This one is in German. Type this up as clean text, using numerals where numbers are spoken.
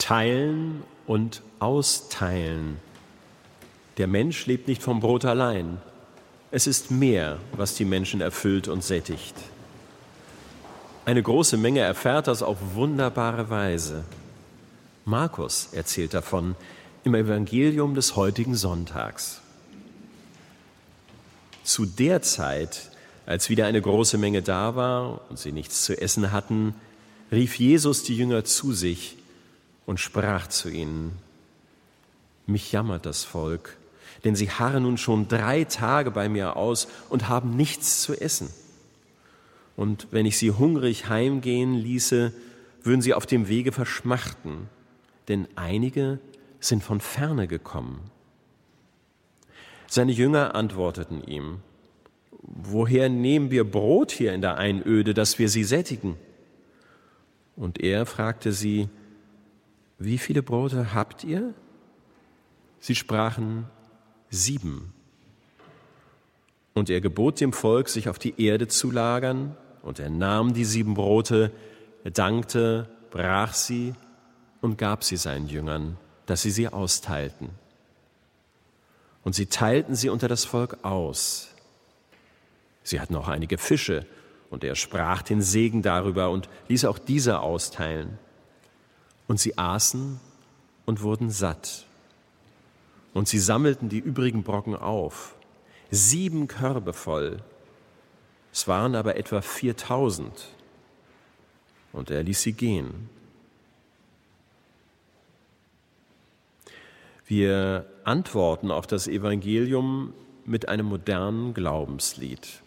Teilen und austeilen. Der Mensch lebt nicht vom Brot allein. Es ist mehr, was die Menschen erfüllt und sättigt. Eine große Menge erfährt das auf wunderbare Weise. Markus erzählt davon im Evangelium des heutigen Sonntags. Zu der Zeit, als wieder eine große Menge da war und sie nichts zu essen hatten, rief Jesus die Jünger zu sich und sprach zu ihnen: Mich jammert das Volk, denn sie harren nun schon 3 Tage bei mir aus und haben nichts zu essen. Und wenn ich sie hungrig heimgehen ließe, würden sie auf dem Wege verschmachten, denn einige sind von ferne gekommen. Seine Jünger antworteten ihm: Woher nehmen wir Brot hier in der Einöde, dass wir sie sättigen? Und er fragte sie: Wie viele Brote habt ihr? Sie sprachen: 7. Und er gebot dem Volk, sich auf die Erde zu lagern, und er nahm die 7 Brote, er dankte, brach sie und gab sie seinen Jüngern, dass sie austeilten. Und sie teilten sie unter das Volk aus. Sie hatten auch einige Fische, und er sprach den Segen darüber und ließ auch diese austeilen. Und sie aßen und wurden satt. Und sie sammelten die übrigen Brocken auf, 7 Körbe voll. Es waren aber etwa 4.000. Und er ließ sie gehen. Wir antworten auf das Evangelium mit einem modernen Glaubenslied.